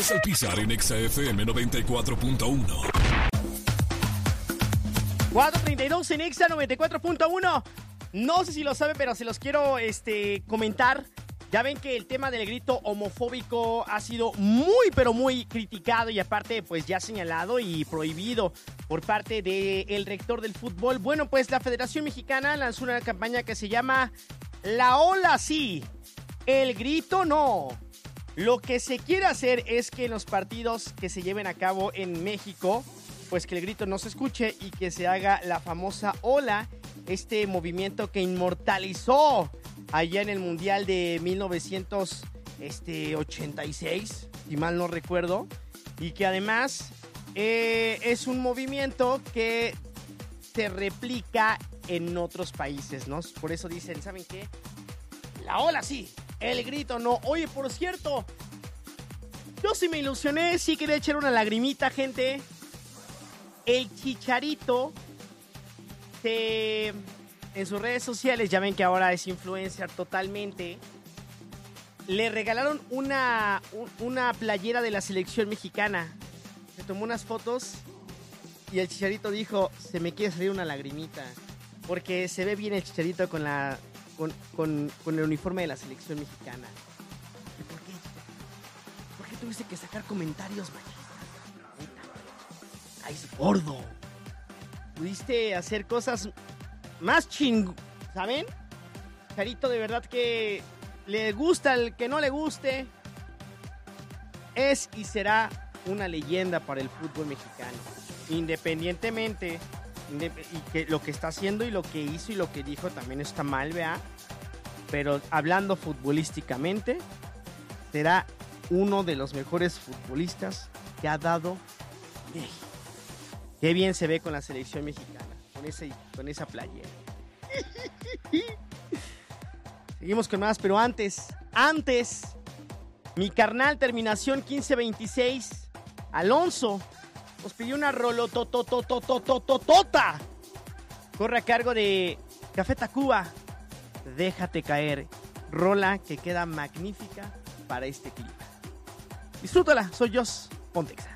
Escuchas al Pizarro en Exa FM 94.1. 4:32 en Exa 94.1. No sé si lo saben, pero se los quiero comentar. Ya ven que el tema del grito homofóbico ha sido muy, pero muy criticado y aparte, pues ya señalado y prohibido por parte del rector del fútbol. Bueno, pues la Federación Mexicana lanzó una campaña que se llama La Ola Sí, el grito no. Lo que se quiere hacer es que en los partidos que se lleven a cabo en México, pues que el grito no se escuche y que se haga la famosa ola, este movimiento que inmortalizó allá en el Mundial de 1986, si mal no recuerdo, y que además es un movimiento que se replica en otros países, ¿no? Por eso dicen, ¿saben qué? La ola sí, el grito no. Oye, por cierto, yo sí me ilusioné, sí quería echar una lagrimita, gente. El Chicharito en sus redes sociales, ya ven que ahora es influencer totalmente, le regalaron una playera de la selección mexicana. Se tomó unas fotos y el Chicharito dijo, se me quiere salir una lagrimita, porque se ve bien el Chicharito con el uniforme de la selección mexicana. ¿Y por qué? ¿Por qué tuviste que sacar comentarios machistas? ¡Ay, gordo! Pudiste hacer cosas más ¿saben? Chicharito, de verdad que le gusta al que no le guste. Es y será una leyenda para el fútbol mexicano. Independientemente y que lo que está haciendo y lo que hizo y lo que dijo también está mal, ¿vea? Pero hablando futbolísticamente, será uno de los mejores futbolistas que ha dado México. Qué bien se ve con la selección mexicana, con esa playera. Seguimos con más, pero antes, mi carnal terminación 1526, Alonso, nos pidió una rolototototototota. Corre a cargo de Café Tacuba, Déjate Caer, rola que queda magnífica para este clip. Disfrútala, soy Jos, ponte Exa.